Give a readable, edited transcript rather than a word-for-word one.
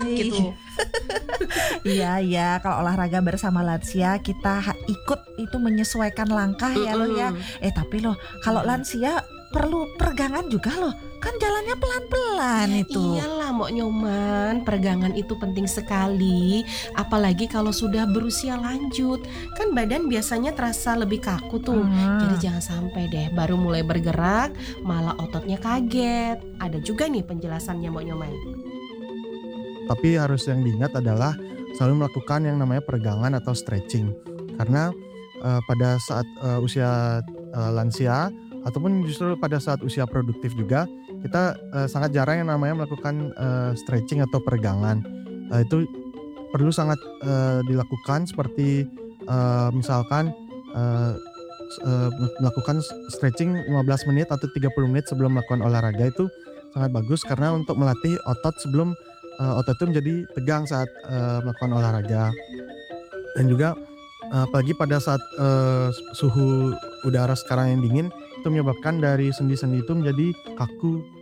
gitu. Iya. Iya iya, kalau olahraga bersama lansia kita ikut itu menyesuaikan langkah ya loh ya. Mhm, Tapi loh, kalau iya. lansia perlu peregangan juga loh. Kan jalannya pelan-pelan Ya itu. iyalah Mbok Nyoman, peregangan itu penting sekali, apalagi kalau sudah berusia lanjut. Kan badan biasanya terasa lebih kaku tuh. Jadi Ah, jangan sampai deh baru mulai bergerak, malah ototnya kaget. Ada juga nih penjelasannya Mbok Nyoman. Tapi harus yang diingat adalah selalu melakukan yang namanya peregangan atau stretching. Karena, pada saat, usia, lansia ataupun justru pada saat usia produktif juga, kita, sangat jarang yang namanya melakukan, stretching atau peregangan. Itu perlu sangat, dilakukan seperti, misalkan, eee, melakukan stretching 15 menit atau 30 menit sebelum melakukan olahraga itu sangat bagus karena untuk melatih otot sebelum, otot itu menjadi tegang saat, melakukan olahraga. Dan juga, apalagi pada saat, suhu udara sekarang yang dingin, itu menyebabkan dari sendi-sendi itu menjadi kaku